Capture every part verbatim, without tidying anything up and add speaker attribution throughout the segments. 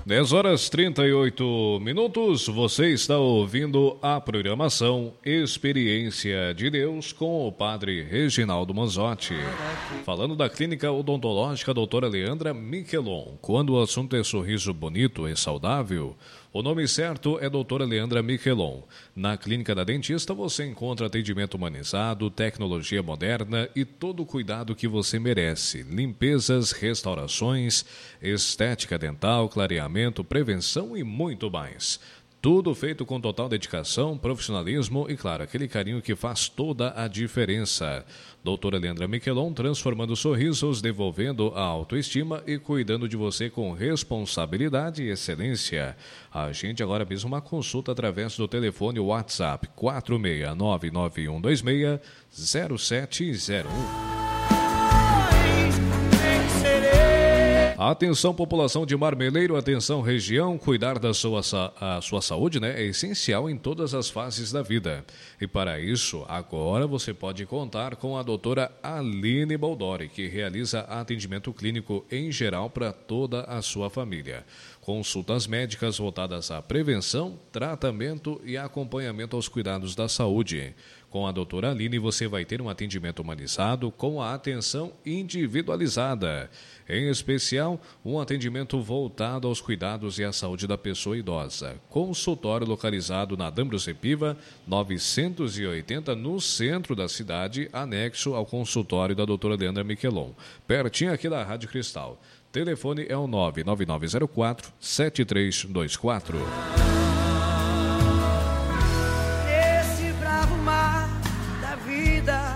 Speaker 1: dez horas e trinta e oito minutos, você está ouvindo a programação Experiência de Deus com o Padre Reginaldo Manzotti. Falando da Clínica Odontológica Doutora Leandra Michelon. Quando o assunto é sorriso bonito e saudável, o nome certo é Doutora Leandra Michelon. Na Clínica da Dentista você encontra atendimento humanizado, tecnologia moderna e todo o cuidado que você merece. Limpezas, restaurações, estética dental, clareamento, prevenção e muito mais. Tudo feito com total dedicação, profissionalismo e, claro, aquele carinho que faz toda a diferença. Doutora Leandra Michelon, transformando sorrisos, devolvendo a autoestima e cuidando de você com responsabilidade e excelência. Agende agora mesmo uma consulta através do telefone WhatsApp quatro seis nove nove um dois seis zero sete zero um. Atenção, população de Marmeleiro, atenção, região, cuidar da sua, a sua saúde, né, é essencial em todas as fases da vida. E para isso, agora você pode contar com a doutora Aline Baldori, que realiza atendimento clínico em geral para toda a sua família. Consultas médicas voltadas à prevenção, tratamento e acompanhamento aos cuidados da saúde. Com a doutora Aline, você vai ter um atendimento humanizado com a atenção individualizada. Em especial, um atendimento voltado aos cuidados e à saúde da pessoa idosa. Consultório localizado na Dambrose Piva, novecentos e oitenta, no centro da cidade, anexo ao consultório da doutora Leandra Michelon, pertinho aqui da Rádio Cristal. Telefone é o nove nove nove zero quatro sete três dois quatro.
Speaker 2: Esse bravo mar da vida.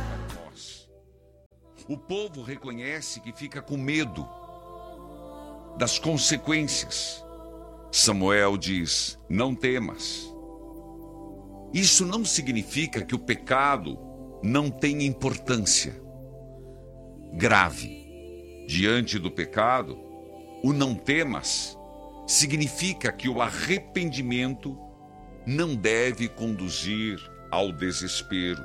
Speaker 3: O povo reconhece que fica com medo das consequências. Samuel diz: não temas. Isso não significa que o pecado não tenha importância grave. Diante do pecado, o não temas significa que o arrependimento não deve conduzir ao desespero.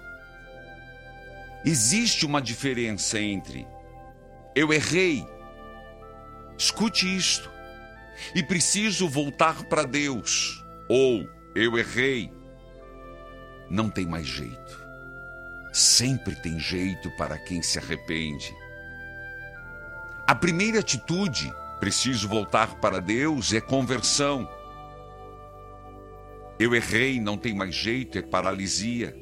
Speaker 3: Existe uma diferença entre eu errei, escute isto, e preciso voltar para Deus, ou eu errei, não tem mais jeito. Sempre tem jeito para quem se arrepende. A primeira atitude, preciso voltar para Deus, é conversão. Eu errei, não tem mais jeito, é paralisia.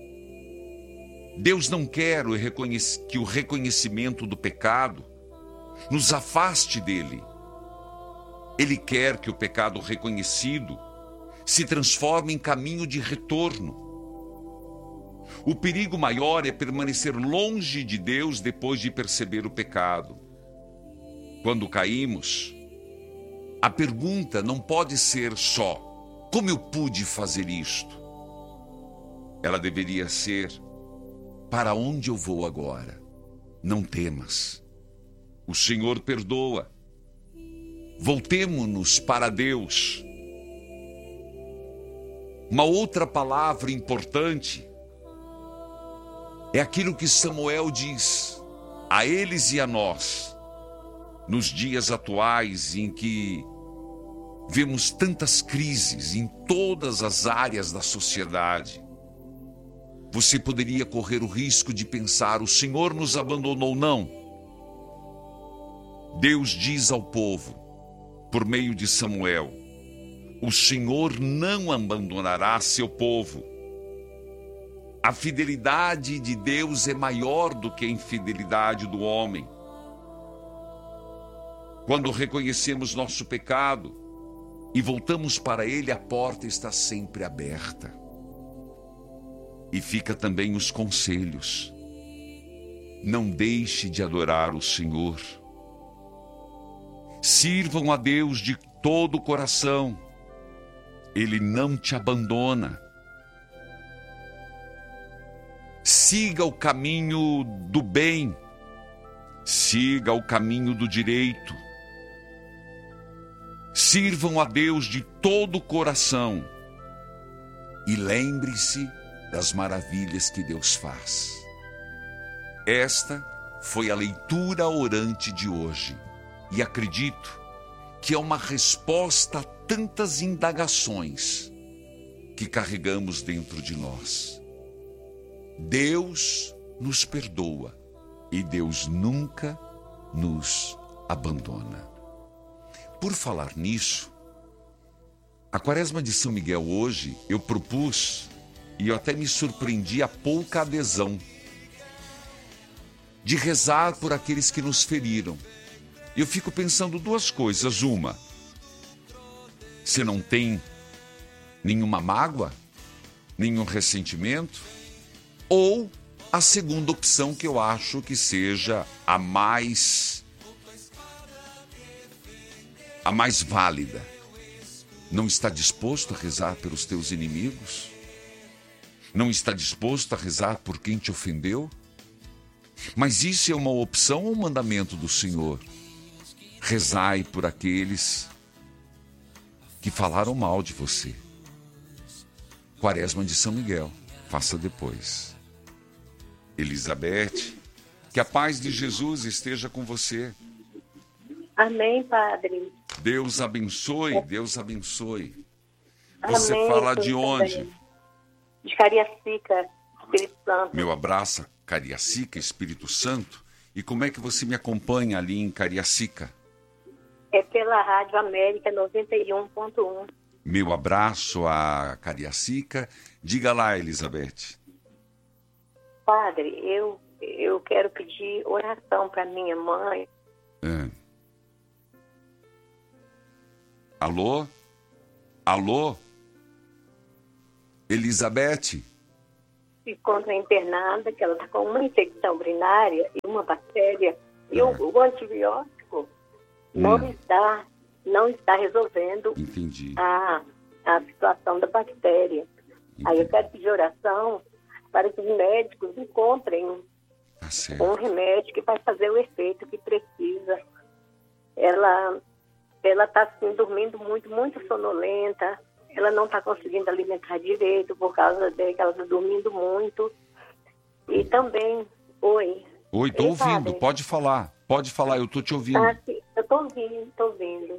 Speaker 3: Deus não quer que o reconhecimento do pecado nos afaste dele. Ele quer que o pecado reconhecido se transforme em caminho de retorno. O perigo maior é permanecer longe de Deus depois de perceber o pecado. Quando caímos, a pergunta não pode ser só: como eu pude fazer isto? Ela deveria ser: para onde eu vou agora? Não temas. O Senhor perdoa. Voltemo-nos para Deus. Uma outra palavra importante é aquilo que Samuel diz a eles e a nós. Nos dias atuais em que vemos tantas crises em todas as áreas da sociedade, você poderia correr o risco de pensar: o Senhor nos abandonou. Não. Deus diz ao povo, por meio de Samuel: o Senhor não abandonará seu povo. A fidelidade de Deus é maior do que a infidelidade do homem. Quando reconhecemos nosso pecado e voltamos para Ele, a porta está sempre aberta. E fica também os conselhos: não deixe de adorar o Senhor. Sirvam a Deus de todo o coração. Ele não te abandona. Siga o caminho do bem. Siga o caminho do direito. Sirvam a Deus de todo o coração e lembre-se das maravilhas que Deus faz. Esta foi a leitura orante de hoje e acredito que é uma resposta a tantas indagações que carregamos dentro de nós. Deus nos perdoa e Deus nunca nos abandona. Por falar nisso, a Quaresma de São Miguel hoje eu propus, e eu até me surpreendi, a pouca adesão, de rezar por aqueles que nos feriram. Eu fico pensando duas coisas. Uma, você não tem nenhuma mágoa, nenhum ressentimento? Ou a segunda opção, que eu acho que seja a mais, a mais válida. Não está disposto a rezar pelos teus inimigos? Não está disposto a rezar por quem te ofendeu? Mas isso é uma opção ou um mandamento do Senhor? Rezai por aqueles que falaram mal de você. Quaresma de São Miguel, faça depois. Elizabeth, que a paz de Jesus esteja com você.
Speaker 4: Amém, Padre.
Speaker 3: Deus abençoe, Deus abençoe. Você
Speaker 4: Amém,
Speaker 3: fala de onde?
Speaker 4: Também. De Cariacica, Espírito Santo.
Speaker 3: Meu abraço, Cariacica, Espírito Santo. E como é que você me acompanha ali em Cariacica?
Speaker 4: É pela Rádio América noventa e um ponto um.
Speaker 3: Meu abraço a Cariacica. Diga lá, Elizabeth.
Speaker 4: Padre, eu, eu quero pedir oração para minha mãe.
Speaker 3: É. Alô? Alô? Elizabeth?
Speaker 4: Se encontra internada, que ela está com uma infecção urinária e uma bactéria. E
Speaker 3: Ah.
Speaker 4: o, o antibiótico não,
Speaker 3: Hum.
Speaker 4: está, não está resolvendo
Speaker 3: Entendi.
Speaker 4: a, a situação da bactéria. Aí eu quero pedir oração para que os médicos encontrem
Speaker 3: Tá certo.
Speaker 4: um remédio que vai fazer o efeito que precisa. Ela ela está assim, dormindo muito, muito sonolenta. Ela não está conseguindo alimentar direito por causa de que ela está dormindo muito. E também, oi.
Speaker 3: Oi, tô
Speaker 4: Ei,
Speaker 3: ouvindo.
Speaker 4: padre.
Speaker 3: Pode falar. Pode falar, eu tô te ouvindo.
Speaker 4: Ah, sim, eu estou ouvindo, estou ouvindo.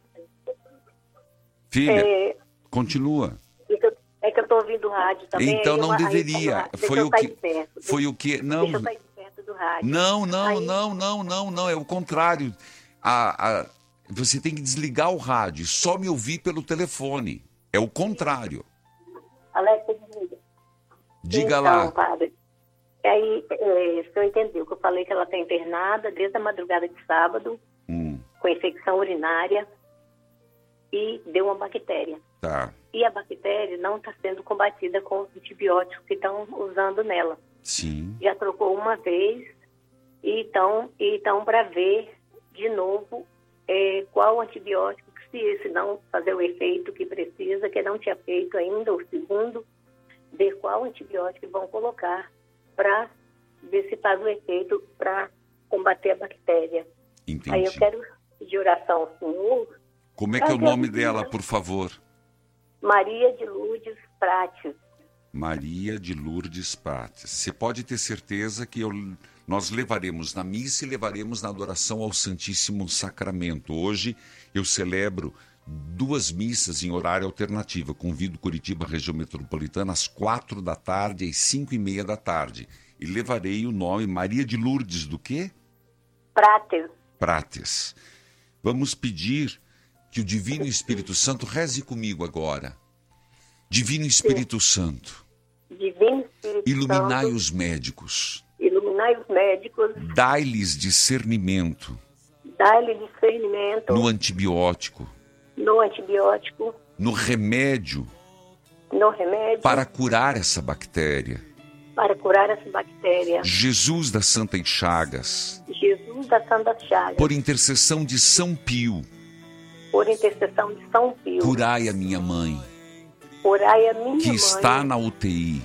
Speaker 3: Filha,
Speaker 4: É,
Speaker 3: continua.
Speaker 4: é que eu- é que eu estou ouvindo o rádio também.
Speaker 3: Então
Speaker 4: aí
Speaker 3: não
Speaker 4: eu- aí
Speaker 3: deveria.
Speaker 4: eu- deixa
Speaker 3: Foi
Speaker 4: eu
Speaker 3: o
Speaker 4: sair
Speaker 3: que-
Speaker 4: de perto,
Speaker 3: Foi o que... Não,
Speaker 4: Deixa eu sair de perto do rádio.
Speaker 3: não, não,
Speaker 4: Aí-
Speaker 3: não, não, não, não. É o contrário. A, a, você tem que desligar o rádio, só me ouvir pelo telefone. É o contrário.
Speaker 4: Alexa, desliga.
Speaker 3: Diga
Speaker 4: então,
Speaker 3: lá.
Speaker 4: Padre, aí, é, o senhor entendeu que eu falei que ela está internada desde a madrugada de sábado,
Speaker 3: Hum,
Speaker 4: com infecção urinária, e deu uma bactéria.
Speaker 3: tá.
Speaker 4: E a bactéria não está sendo combatida com os antibióticos que estão usando nela.
Speaker 3: Sim.
Speaker 4: Já trocou uma vez, e então, e então para ver de novo é, qual antibiótico, se esse não fazer o efeito que precisa, que não tinha feito ainda, o segundo, ver qual antibiótico vão colocar para ver se faz o efeito para combater a bactéria.
Speaker 3: Entendi.
Speaker 4: Aí eu quero pedir oração ao Senhor.
Speaker 3: Como é que é o nome dela, por favor?
Speaker 4: Maria de Lourdes Prates.
Speaker 3: Maria de Lourdes Prates. Você pode ter certeza que eu, nós levaremos na missa e levaremos na adoração ao Santíssimo Sacramento. Hoje eu celebro duas missas em horário alternativo. Convido Curitiba, região metropolitana, às quatro da tarde e às cinco e meia da tarde. E levarei o nome Maria de Lourdes do quê?
Speaker 4: Prates.
Speaker 3: Prates. Vamos pedir que o Divino Espírito Santo reze comigo agora. Divino Espírito Santo,
Speaker 4: Divino Espírito
Speaker 3: iluminai
Speaker 4: Santo,
Speaker 3: os médicos,
Speaker 4: iluminai os médicos,
Speaker 3: dai-lhes discernimento
Speaker 4: dai-lhe discernimento
Speaker 3: no antibiótico,
Speaker 4: no antibiótico,
Speaker 3: no remédio
Speaker 4: no remédio,
Speaker 3: para curar essa bactéria.
Speaker 4: para curar essa bactéria.
Speaker 3: Jesus das Santas Chagas,
Speaker 4: Jesus da Santa Chagas,
Speaker 3: por intercessão de São Pio,
Speaker 4: por intercessão de São Pio,
Speaker 3: curai a minha mãe,
Speaker 4: curai a minha
Speaker 3: que
Speaker 4: mãe,
Speaker 3: está na U T I.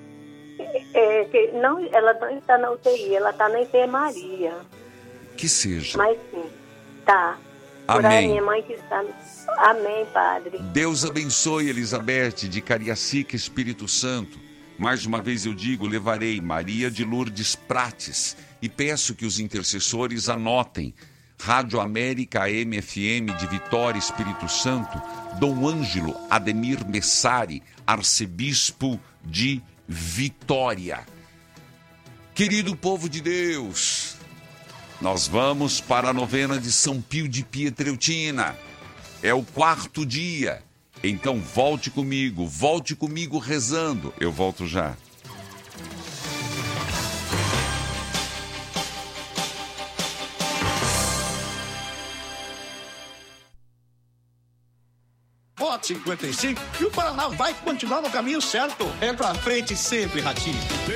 Speaker 4: é, que não, ela não está na U T I, ela está na enfermaria,
Speaker 3: Que seja.
Speaker 4: mas sim, tá. Curai
Speaker 3: Amém.
Speaker 4: a minha mãe que está... Amém, Padre.
Speaker 3: Deus abençoe, Elizabeth, de Cariacica, Espírito Santo. Mais uma vez eu digo, levarei Maria de Lourdes Prates e peço que os intercessores anotem Rádio América A M F M de Vitória, Espírito Santo, Dom Ângelo Ademir Messari, arcebispo de Vitória. Querido povo de Deus, nós vamos para a novena de São Pio de Pietreutina. É o quarto dia. Então volte comigo, volte comigo rezando. Eu volto já.
Speaker 5: Vote cinquenta e cinco e o Paraná vai continuar no caminho certo. É pra frente sempre, Ratinho.